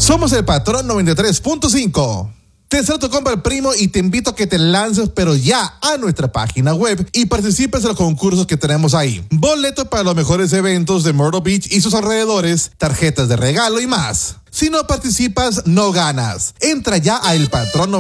Somos el Patrón 93.5. Te deseo tu compa el primo y te invito a que te lances pero ya a nuestra página web y participes en los concursos que tenemos ahí. Boletos para los mejores eventos de Myrtle Beach y sus alrededores, tarjetas de regalo y más. Si no participas, no ganas. Entra ya a El Patrón